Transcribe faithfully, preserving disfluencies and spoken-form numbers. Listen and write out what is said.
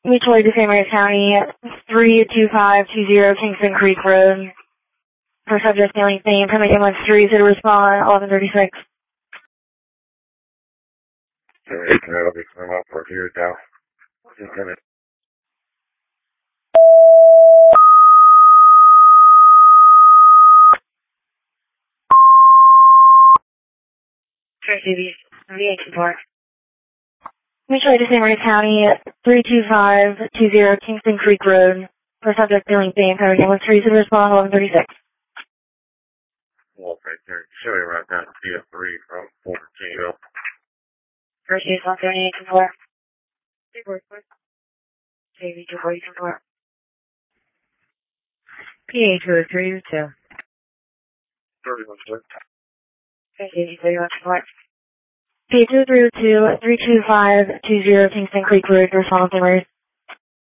Mutual Aid to San Maria County, three two five two zero Kingston Creek Road. For subject nailing theme, permit one three to respond, eleven thirty-six. Okay, that'll be coming up for here now. Just a minute. Tracy, V H support. Mutual Aid to San Maria County, three two five two zero Kingston Creek Road. For subject nailing theme, permit one three to respond, eleven thirty-six. Well, right there. Show you right now. P F three from fourteen. First use one seventy-eight to four. J V two forty to four. P A two oh three to two. thirty-one, sir. J V thirty-one to four. P A two oh three to two, three two five two zero Kingston Creek Road, respond to